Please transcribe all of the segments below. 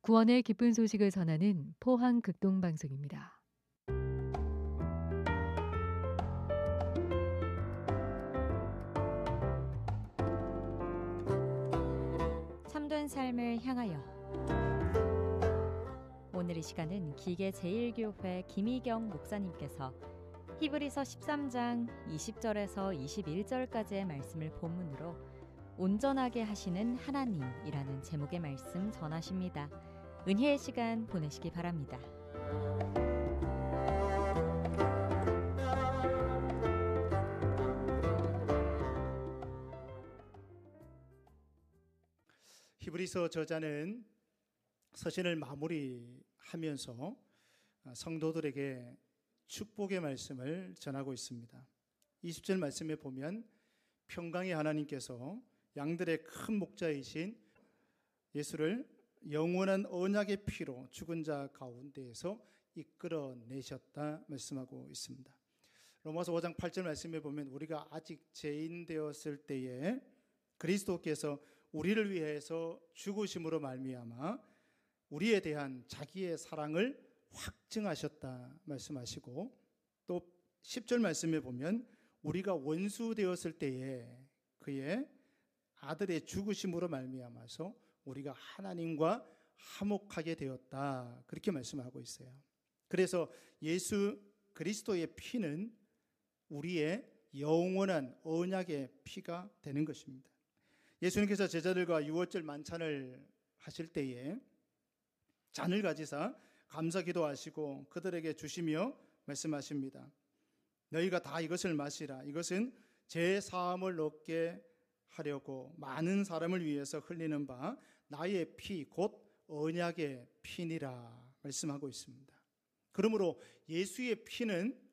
구원의 기쁜 소식을 전하는 포항 극동방송입니다. 참된 삶을 향하여. 오늘 이 시간은 기계 제1교회 김희경 목사님께서 히브리서 13장 20절에서 21절까지의 말씀을 본문으로 온전하게 하시는 하나님이라는 제목의 말씀 전하십니다. 은혜의 시간 보내시기 바랍니다. 히브리서 저자는 서신을 마무리하면서 성도들에게 축복의 말씀을 전하고 있습니다. 20절 말씀에 보면 평강의 하나님께서 양들의 큰 목자이신 예수를 영원한 언약의 피로 죽은 자 가운데에서 이끌어내셨다 말씀하고 있습니다. 로마서 5장 8절 말씀에 보면 우리가 아직 죄인 되었을 때에 그리스도께서 우리를 위해서 죽으심으로 말미암아 우리에 대한 자기의 사랑을 확증하셨다 말씀하시고, 또 10절 말씀에 보면 우리가 원수 되었을 때에 그의 아들의 죽으심으로 말미암아서 우리가 하나님과 화목하게 되었다, 그렇게 말씀하고 있어요. 그래서 예수 그리스도의 피는 우리의 영원한 언약의 피가 되는 것입니다. 예수님께서 제자들과 유월절 만찬을 하실 때에 잔을 가지사 감사 기도하시고 그들에게 주시며 말씀하십니다. 너희가 다 이것을 마시라. 이것은 제 사함을 얻게 하려고 많은 사람을 위해서 흘리는 바 나의 피 곧 언약의 피니라 말씀하고 있습니다. 그러므로 예수의 피는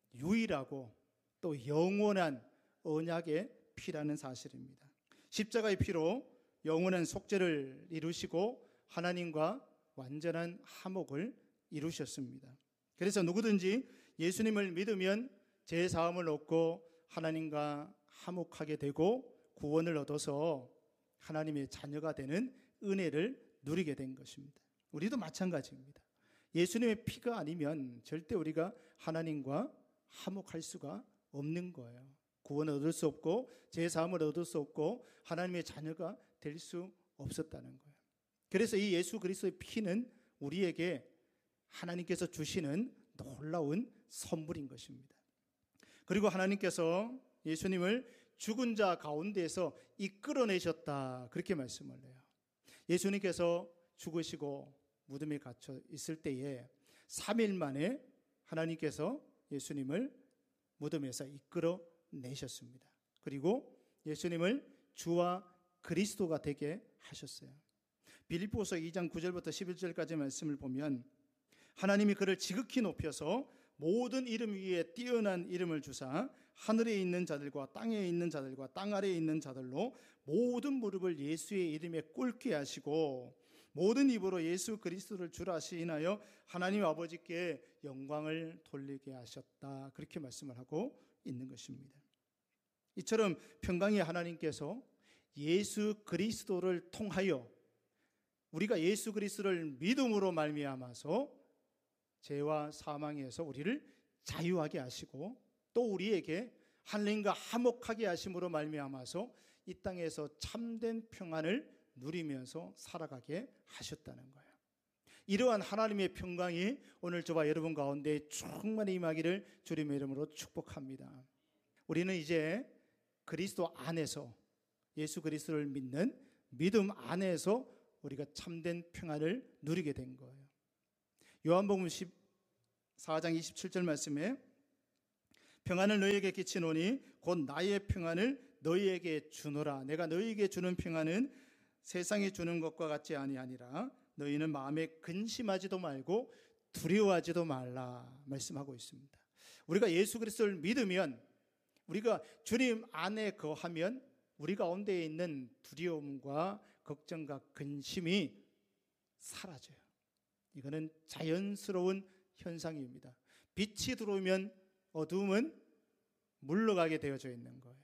유일하고 또 영원한 언약의 피라는 사실입니다. 십자가의 피로 영원한 속죄를 이루시고 하나님과 완전한 화목을 이루셨습니다. 그래서 누구든지 예수님을 믿으면 죄사함을 얻고 하나님과 화목하게 되고 구원을 얻어서 하나님의 자녀가 되는 은혜를 누리게 된 것입니다. 우리도 마찬가지입니다. 예수님의 피가 아니면 절대 우리가 하나님과 화목할 수가 없는 거예요. 구원을 얻을 수 없고 죄사함을 얻을 수 없고 하나님의 자녀가 될 수 없었다는 거예요. 그래서 이 예수 그리스도의 피는 우리에게 하나님께서 주시는 놀라운 선물인 것입니다. 그리고 하나님께서 예수님을 죽은 자 가운데에서 이끌어내셨다, 그렇게 말씀을 해요. 예수님께서 죽으시고 무덤에 갇혀 있을 때에 3일 만에 하나님께서 예수님을 무덤에서 이끌어내셨습니다. 그리고 예수님을 주와 그리스도가 되게 하셨어요. 빌립보서 2장 9절부터 11절까지 말씀을 보면 하나님이 그를 지극히 높여서 모든 이름 위에 뛰어난 이름을 주사 하늘에 있는 자들과 땅에 있는 자들과 땅 아래에 있는 자들로 모든 무릎을 예수의 이름에 꿇게 하시고 모든 입으로 예수 그리스도를 주라 시인하여 하나님 아버지께 영광을 돌리게 하셨다, 그렇게 말씀을 하고 있는 것입니다. 이처럼 평강의 하나님께서 예수 그리스도를 통하여 우리가 예수 그리스도를 믿음으로 말미암아서 죄와 사망에서 우리를 자유하게 하시고 또 우리에게 하나님과 화목하게 하심으로 말미암아서 이 땅에서 참된 평안을 누리면서 살아가게 하셨다는 거예요. 이러한 하나님의 평강이 오늘 저와 여러분 가운데 충만히 임하기를 주님의 이름으로 축복합니다. 우리는 이제 그리스도 안에서 예수 그리스도를 믿는 믿음 안에서 우리가 참된 평안을 누리게 된 거예요. 요한복음 14장 27절 말씀에 평안을 너희에게 끼치노니 곧 나의 평안을 너희에게 주노라. 내가 너희에게 주는 평안은 세상이 주는 것과 같지 아니하니라. 너희는 마음에 근심하지도 말고 두려워하지도 말라 말씀하고 있습니다. 우리가 예수 그리스도를 믿으면, 우리가 주님 안에 거하면 우리 가운데에 있는 두려움과 걱정과 근심이 사라져요. 이거는 자연스러운 현상입니다. 빛이 들어오면 어두움은 물러가게 되어져 있는 거예요.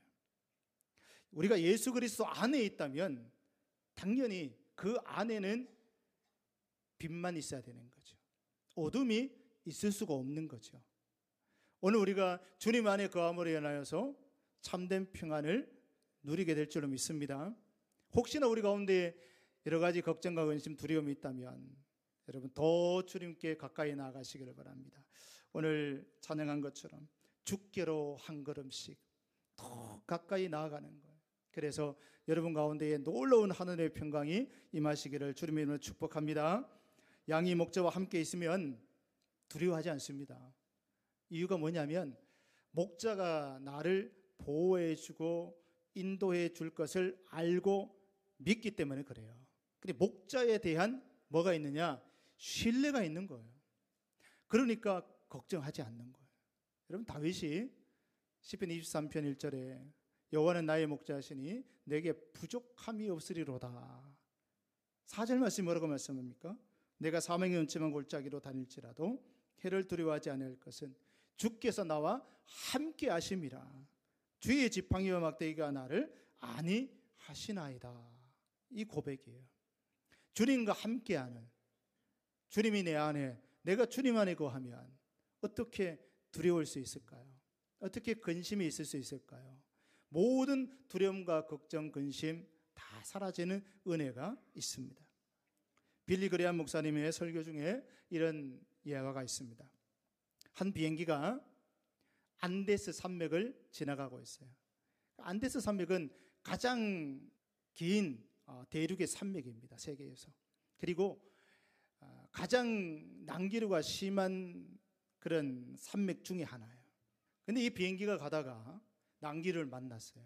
우리가 예수 그리스도 안에 있다면 당연히 그 안에는 빛만 있어야 되는 거죠. 어둠이 있을 수가 없는 거죠. 오늘 우리가 주님 안에 거함으로 인하여서 참된 평안을 누리게 될 줄로 믿습니다. 혹시나 우리 가운데 여러 가지 걱정과 근심, 두려움이 있다면 여러분 더 주님께 가까이 나아가시기를 바랍니다. 오늘 찬양한 것처럼 주께로 한 걸음씩 더 가까이 나아가는 거예요. 그래서 여러분 가운데에 놀라운 하늘의 평강이 임하시기를 주님의 이름으로 축복합니다. 양이 목자와 함께 있으면 두려워하지 않습니다. 이유가 뭐냐면 목자가 나를 보호해주고 인도해 줄 것을 알고 믿기 때문에 그래요. 근데 목자에 대한 뭐가 있느냐? 신뢰가 있는 거예요. 그러니까 걱정하지 않는 거예요. 여러분 다윗이 시편 23편 1절에 여호와는 나의 목자시니 내게 부족함이 없으리로다. 4절 말씀이 뭐라고 말씀합니까? 내가 사망의 음침한 골짜기로 다닐지라도 해를 두려워하지 않을 것은 주께서 나와 함께 하심이라. 주의 지팡이와 막대기가 나를 안위하시나이다. 이 고백이에요. 주님과 함께하는, 주님이 내 안에, 내가 주님 안에 거하면 어떻게 두려울 수 있을까요? 어떻게 근심이 있을 수 있을까요? 모든 두려움과 걱정, 근심 다 사라지는 은혜가 있습니다. 빌리 그레함 목사님의 설교 중에 이런 예화가 있습니다. 한 비행기가 안데스 산맥을 지나가고 있어요. 안데스 산맥은 가장 긴 대륙의 산맥입니다. 세계에서. 그리고 가장 난기류가 심한 그런 산맥 중에 하나예요. 근데 이 비행기가 가다가 난기류를 만났어요.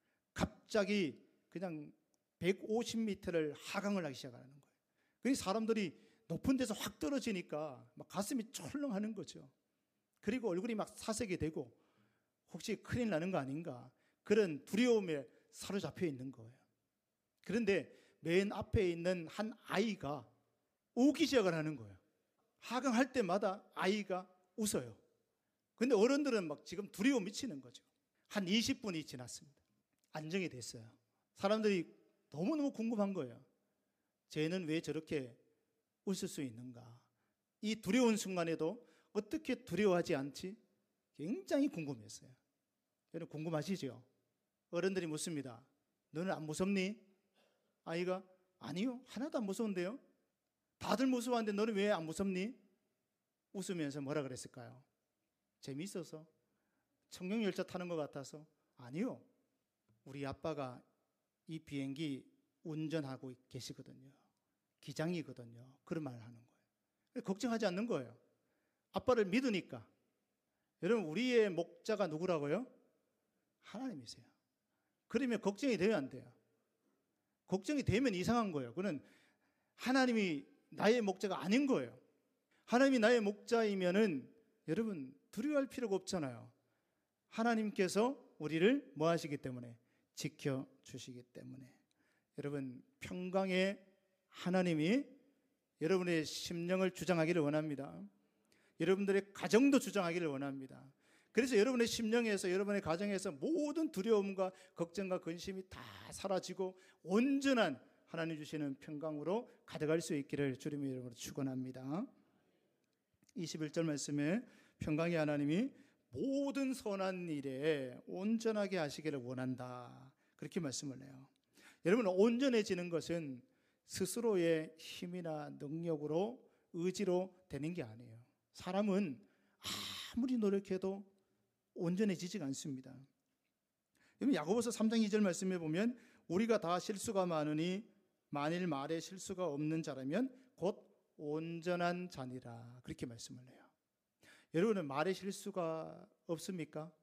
갑자기 그냥 150m를 하강을 하기 시작하는 거예요. 그래서 사람들이 높은 데서 확 떨어지니까 막 가슴이 철렁하는 거죠. 그리고 얼굴이 막 사색이 되고 혹시 큰일 나는 거 아닌가 그런 두려움에 사로잡혀 있는 거예요. 그런데 맨 앞에 있는 한 아이가 우기 시작을 하는 거예요. 하강할 때마다 아이가 웃어요. 근데 어른들은 막 지금 두려움 미치는 거죠. 한 20분이 지났습니다. 안정이 됐어요. 사람들이 너무너무 궁금한 거예요. 쟤는 왜 저렇게 웃을 수 있는가? 이 두려운 순간에도 어떻게 두려워하지 않지? 굉장히 궁금했어요. 여러분 궁금하시죠? 어른들이 묻습니다. 너는 안 무섭니? 아이가 아니요, 하나도 안 무서운데요. 다들 무서워하는데 너는 왜 안 무섭니? 웃으면서 뭐라 그랬을까요? 재미있어서, 청룡열차 타는 것 같아서. 아니요, 우리 아빠가 이 비행기 운전하고 계시거든요. 기장이거든요. 그런 말을 하는 거예요. 걱정하지 않는 거예요. 아빠를 믿으니까. 여러분 우리의 목자가 누구라고요? 하나님이세요. 그러면 걱정이 돼야 안 돼요. 걱정이 되면 이상한 거예요. 그는 하나님이 나의 목자가 아닌 거예요. 하나님이 나의 목자이면은 여러분 두려워할 필요가 없잖아요. 하나님께서 우리를 뭐 하시기 때문에? 지켜주시기 때문에. 여러분 평강의 하나님이 여러분의 심령을 주장하기를 원합니다. 여러분들의 가정도 주장하기를 원합니다. 그래서 여러분의 심령에서, 여러분의 가정에서 모든 두려움과 걱정과 근심이 다 사라지고 온전한 하나님 주시는 평강으로 가득할 수 있기를 주님의 이름으로 축원합니다. 21절 말씀에 평강의 하나님이 모든 선한 일에 온전하게 하시기를 원한다. 그렇게 말씀을 해요. 여러분 온전해지는 것은 스스로의 힘이나 능력으로 의지로 되는 게 아니에요. 사람은 아무리 노력해도 온전해지지가 않습니다. 여러분 야고보서 3장 2절 말씀에 보면 우리가 다 실수가 많으니 만일 말에 실수가 없는 자라면 곧 온전한 자니라. 그렇게 말씀을 해요. 여러분은 말에 실수가 없습니까?